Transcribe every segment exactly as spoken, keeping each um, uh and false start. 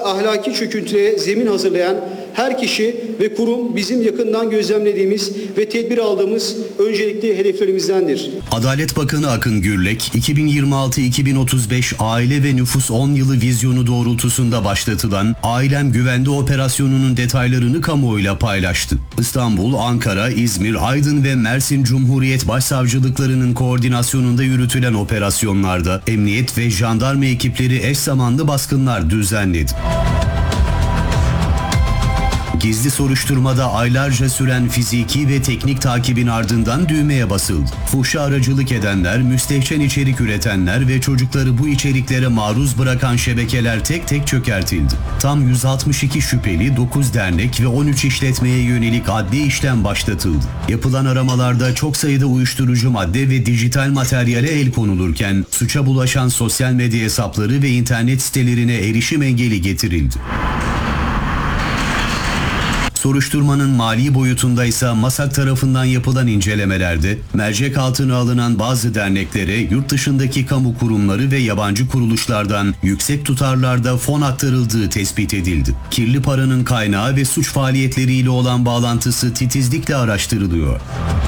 ahlaki çöküntüye zemin hazırlayan her kişi ve kurum bizim yakından gözlemlediğimiz ve tedbir aldığımız öncelikli hedeflerimizdendir. Adalet Bakanı Akın Gürlek, iki bin yirmi altı iki bin otuz beş Aile ve Nüfus on yılı vizyonu doğrultusunda başlatılan Ailem Güvende operasyonunun detaylarını kamuoyuyla paylaştı. İstanbul, Ankara, İzmir, Aydın ve Mersin Cumhuriyet Başsavcılıklarının koordinasyonunda yürütülen operasyonlarda emniyet ve jandarma ekipleri eş zamanlı baskınlar düzenledi. Gizli soruşturmada aylarca süren fiziki ve teknik takibin ardından düğmeye basıldı. Fuhşa aracılık edenler, müstehcen içerik üretenler ve çocukları bu içeriklere maruz bırakan şebekeler tek tek çökertildi. Tam yüz altmış iki şüpheli, dokuz dernek ve on üç işletmeye yönelik adli işlem başlatıldı. Yapılan aramalarda çok sayıda uyuşturucu madde ve dijital materyale el konulurken, suça bulaşan sosyal medya hesapları ve internet sitelerine erişim engeli getirildi. Soruşturmanın mali boyutunda ise MASAK tarafından yapılan incelemelerde mercek altına alınan bazı derneklere yurt dışındaki kamu kurumları ve yabancı kuruluşlardan yüksek tutarlarda fon aktarıldığı tespit edildi. Kirli paranın kaynağı ve suç faaliyetleriyle olan bağlantısı titizlikle araştırılıyor.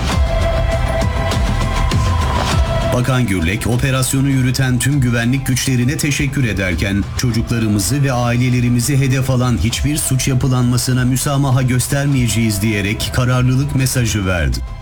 Bakan Gürlek, operasyonu yürüten tüm güvenlik güçlerine teşekkür ederken çocuklarımızı ve ailelerimizi hedef alan hiçbir suç yapılanmasına müsamaha göstermeyeceğiz diyerek kararlılık mesajı verdi.